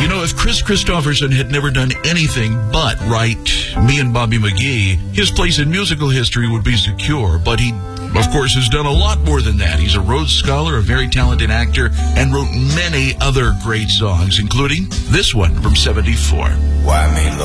You know, if Chris Christopherson had never done anything but write Me and Bobby McGee, his place in musical history would be secure. But he, of course, has done a lot more than that. He's a Rhodes Scholar, a very talented actor, and wrote many other great songs, including this one from '74. Why me, Lord?